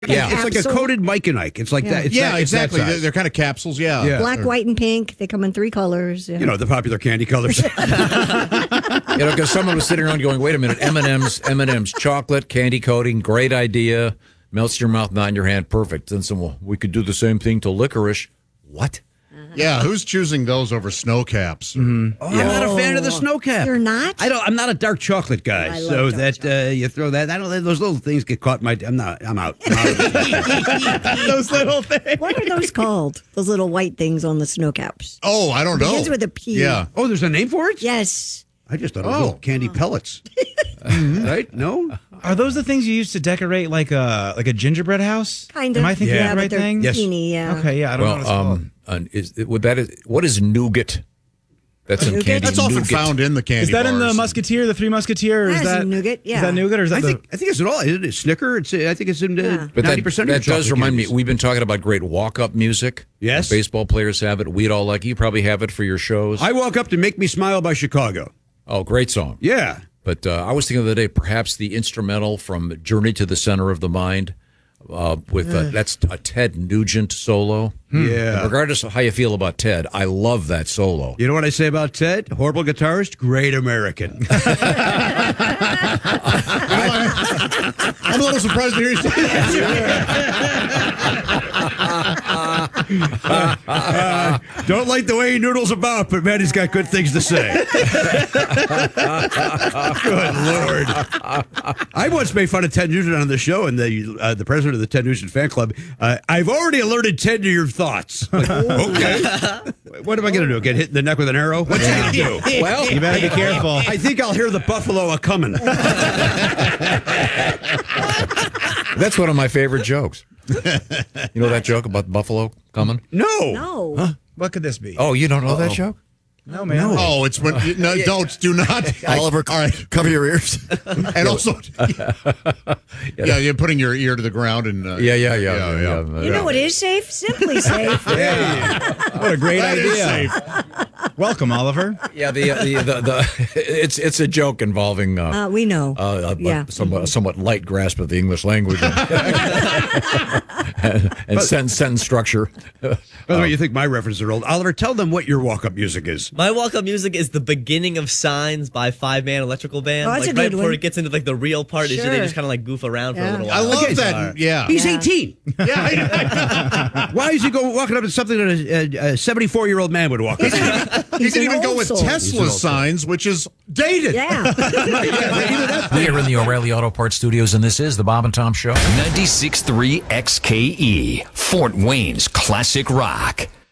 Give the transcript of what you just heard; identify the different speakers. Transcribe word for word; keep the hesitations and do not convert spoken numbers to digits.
Speaker 1: Yeah,
Speaker 2: it's like a
Speaker 3: Capsule.
Speaker 2: coated Mike and Ike. It's like
Speaker 3: Yeah.
Speaker 2: that. It's
Speaker 1: yeah,
Speaker 2: that, it's that
Speaker 1: exactly. They're,
Speaker 2: size.
Speaker 1: they're kind of capsules. Yeah.
Speaker 2: Yeah.
Speaker 3: Black, white, and pink. They come in three colors. Yeah.
Speaker 2: You know, the popular candy colors.
Speaker 4: You know, because someone was sitting around going, wait a minute, M and M's, M and M's, chocolate, candy coating, great idea. Melts your mouth, not in your hand, perfect. Then someone, we could do the same thing to licorice. What?
Speaker 1: Yeah, who's choosing those over snow caps?
Speaker 2: Oh, I'm not a fan of the snow cap.
Speaker 3: You're not?
Speaker 2: I don't. I'm not a dark chocolate guy.
Speaker 3: I love
Speaker 2: so
Speaker 3: dark
Speaker 2: that
Speaker 3: chocolate.
Speaker 2: uh, you throw that. I don't. Those little things get caught in my. I'm not. I'm out. I'm out. those little things.
Speaker 3: What are those called? Those little white things on the snow caps.
Speaker 1: Oh, I don't know.
Speaker 3: Begins with a P.
Speaker 1: Yeah.
Speaker 2: Oh, there's a name for it.
Speaker 3: Yes.
Speaker 2: I just thought it was
Speaker 1: Oh.
Speaker 2: little candy pellets. Right? No.
Speaker 5: Are those the things you use to decorate like a like a gingerbread house?
Speaker 3: Kind of.
Speaker 5: Am I thinking
Speaker 2: Yeah.
Speaker 5: of the
Speaker 3: but
Speaker 5: right
Speaker 3: they're
Speaker 5: thing?
Speaker 2: Yes.
Speaker 3: teeny, yeah.
Speaker 5: Okay, yeah. I don't know what
Speaker 4: Well,
Speaker 5: it's called.
Speaker 4: um, uh, is what that is? What is nougat? That's some
Speaker 3: Nougat?
Speaker 4: candy.
Speaker 1: That's often
Speaker 4: nougat.
Speaker 1: found in the candy
Speaker 5: Is that in the
Speaker 1: bars.
Speaker 5: Musketeer, the Three Musketeer? Or is
Speaker 3: That's
Speaker 5: that
Speaker 3: nougat, yeah.
Speaker 5: Is that nougat or is that
Speaker 2: I
Speaker 5: the?
Speaker 2: think. I think it's in all. Isn't it Snicker? It's. I think it's in uh,
Speaker 3: Yeah.
Speaker 4: But
Speaker 2: ninety
Speaker 4: that,
Speaker 2: percent
Speaker 4: that
Speaker 2: of your
Speaker 4: does
Speaker 2: chocolate
Speaker 4: remind
Speaker 2: candies.
Speaker 4: me. We've been talking about great walk-up music.
Speaker 2: Yes.
Speaker 4: Baseball players have it. We'd all like. You probably have it for your shows.
Speaker 2: I walk up to "Make Me Smile" by Chicago.
Speaker 4: oh, great song.
Speaker 2: Yeah.
Speaker 4: But uh, I was thinking the other day, perhaps the instrumental from "Journey to the Center of the Mind," uh, with uh, that's a Ted Nugent solo.
Speaker 2: Yeah.
Speaker 4: And regardless of how you feel about Ted, I love that solo.
Speaker 2: You know what I say about Ted? Horrible guitarist, great American.
Speaker 1: I'm a little surprised to hear you say
Speaker 2: Uh, don't like the way he noodles about, but man, he's got good things to say. Good Lord. I once made fun of Ted Nugent on the show, and the uh, the president of the Ted Nugent fan club, uh, I've already alerted Ted to your thoughts. Like, okay. What am I going to do? Get hit in the neck with an arrow? What's he going to do?
Speaker 4: Well,
Speaker 5: You better be careful.
Speaker 2: I think I'll hear the buffalo a coming.
Speaker 4: that's one of my favorite jokes. You know that joke about Buffalo coming?
Speaker 2: No.
Speaker 3: No.
Speaker 5: What could this be?
Speaker 4: Oh, you don't know that joke?
Speaker 5: no, man.
Speaker 1: Oh, it's when you, no, don't do not.
Speaker 6: Oliver,
Speaker 1: All right.
Speaker 6: cover your ears.
Speaker 1: And also, yeah, you're putting your ear to the ground and uh,
Speaker 4: Yeah, yeah, yeah. yeah, yeah.
Speaker 3: You know what is safe? Simply Safe.
Speaker 5: What a great
Speaker 1: That is
Speaker 5: idea.
Speaker 1: safe.
Speaker 5: Welcome, Oliver.
Speaker 4: Yeah, the, the, the, the it's it's a joke involving uh,
Speaker 3: Uh, we know.
Speaker 4: uh, a,
Speaker 3: Yeah.
Speaker 4: a somewhat, a somewhat light grasp of the English language and, and sentence, sentence structure.
Speaker 2: By the way, you think my references are old. Oliver, tell them what your walk-up music is.
Speaker 7: My walk-up music is the beginning of Signs by Five Man Electrical Band.
Speaker 3: Oh, that's
Speaker 7: like
Speaker 3: a
Speaker 7: right
Speaker 3: good
Speaker 7: before
Speaker 3: one.
Speaker 7: it gets into like the real part, is
Speaker 3: Sure.
Speaker 7: they just kind of like goof around for
Speaker 3: Yeah.
Speaker 7: a little
Speaker 1: I
Speaker 7: while.
Speaker 1: love
Speaker 2: Okay,
Speaker 1: that. Yeah.
Speaker 2: He's
Speaker 3: Yeah.
Speaker 2: eighteen.
Speaker 1: Yeah.
Speaker 2: Why is he go walking up to something that a seventy-four-year-old man would walk up to?
Speaker 1: You
Speaker 3: He's
Speaker 1: can
Speaker 3: an
Speaker 1: even go
Speaker 3: old
Speaker 1: with
Speaker 3: soul.
Speaker 1: Tesla's signs, which is dated.
Speaker 3: Yeah.
Speaker 4: We are in the O'Reilly Auto Parts Studios, and this is the Bob and Tom Show.
Speaker 8: ninety-six point three X K E, Fort Wayne's classic rock.